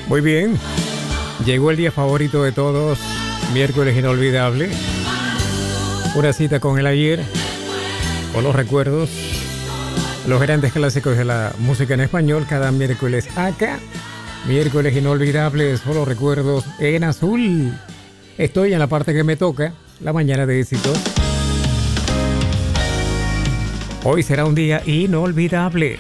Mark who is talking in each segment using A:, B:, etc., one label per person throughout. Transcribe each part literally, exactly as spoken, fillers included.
A: Muy bien, llegó el día favorito de todos, miércoles inolvidable. Una cita con el ayer, con los recuerdos, los grandes clásicos de la música en español, cada miércoles acá. Miércoles inolvidable, solo recuerdos en azul. Estoy en la parte que me toca, la mañana de éxitos. Hoy será un día inolvidable.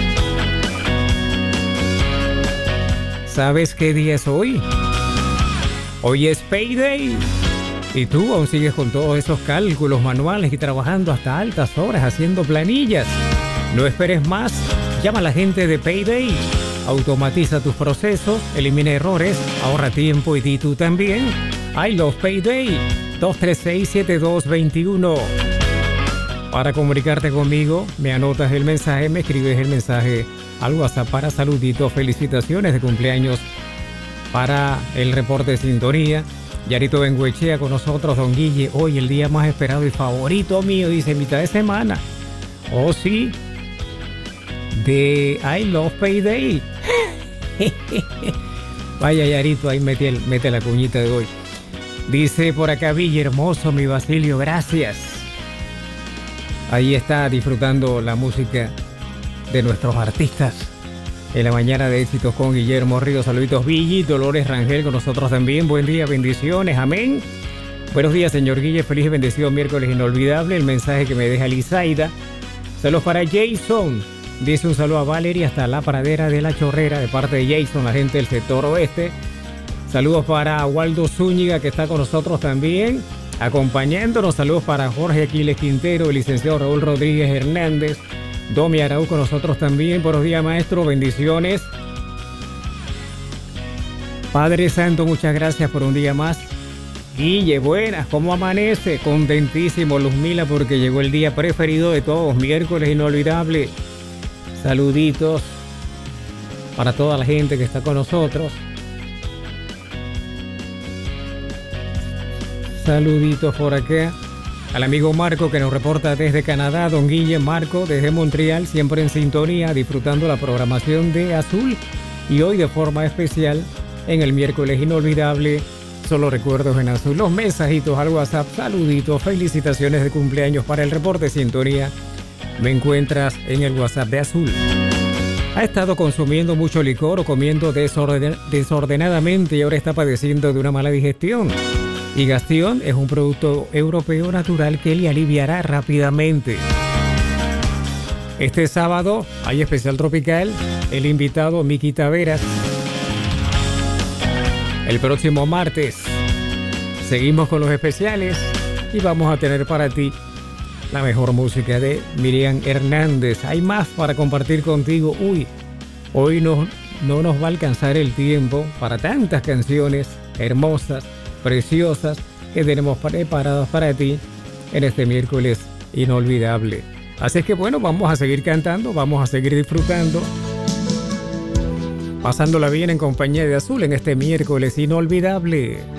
A: ¿Sabes qué día es hoy? Hoy es Payday. Y tú aún sigues con todos esos cálculos manuales y trabajando hasta altas horas haciendo planillas. No esperes más. Llama a la gente de Payday. Automatiza tus procesos, elimina errores, ahorra tiempo y di tú también. I love Payday. dos tres seis, siete dos dos uno. Para comunicarte conmigo, me anotas el mensaje, me escribes el mensaje al WhatsApp para saluditos, felicitaciones de cumpleaños para el reporte de sintonía. Yarito Benguechea con nosotros, don Guille, hoy el día más esperado y favorito mío, dice, mitad de semana. Oh, sí, de I Love Payday. Vaya, Yarito, ahí mete, el, mete la cuñita de hoy. Dice por acá, Villa hermoso, mi Basilio, gracias. Ahí está disfrutando la música de nuestros artistas en la mañana de éxitos con Guillermo Ríos. Saluditos, Villi. Dolores Rangel con nosotros también. Buen día, bendiciones, amén. Buenos días, señor Guille. Feliz y bendecido miércoles inolvidable. El mensaje que me deja Lizaida. Saludos para Jason. Dice un saludo a Valeria hasta la pradera de la Chorrera de parte de Jason, la gente del sector oeste. Saludos para Waldo Zúñiga, que está con nosotros también acompañándonos. Saludos para Jorge Aquiles Quintero, el licenciado Raúl Rodríguez Hernández, Domi Araúz con nosotros también. Buenos días, maestro, bendiciones. Padre Santo, muchas gracias por un día más. Guille, buenas, ¿cómo amanece? Contentísimo, Luzmila, porque llegó el día preferido de todos, miércoles inolvidable. Saluditos para toda la gente que está con nosotros. Saluditos por acá al amigo Marco que nos reporta desde Canadá. Don Guille, Marco desde Montreal, siempre en sintonía, disfrutando la programación de Azul. Y hoy de forma especial, en el miércoles inolvidable, solo recuerdos en Azul. Los mensajitos al WhatsApp, saluditos, felicitaciones de cumpleaños para el reporte de sintonía. Me encuentras en el WhatsApp de Azul. Ha estado consumiendo mucho licor o comiendo desorden- desordenadamente y ahora está padeciendo de una mala digestión. Y Gastion es un producto europeo natural que le aliviará rápidamente. Este sábado hay especial tropical, el invitado Miki Taveras. El próximo martes seguimos con los especiales y vamos a tener para ti la mejor música de Miriam Hernández. Hay más para compartir contigo. Uy, hoy no, no nos va a alcanzar el tiempo para tantas canciones hermosas, preciosas que tenemos preparadas para ti en este miércoles inolvidable. Así es que bueno, vamos a seguir cantando, vamos a seguir disfrutando, pasándola bien en compañía de Azul en este miércoles inolvidable.